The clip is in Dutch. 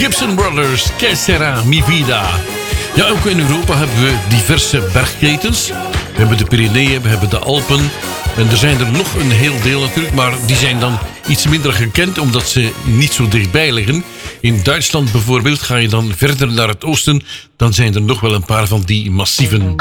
Gibson Brothers, Que Sera Mi Vida. Ja, ook in Europa hebben we diverse bergketens. We hebben de Pyreneeën, we hebben de Alpen. En er zijn er nog een heel deel natuurlijk, maar die zijn dan iets minder gekend omdat ze niet zo dichtbij liggen. In Duitsland bijvoorbeeld, ga je dan verder naar het oosten, dan zijn er nog wel een paar van die massieven.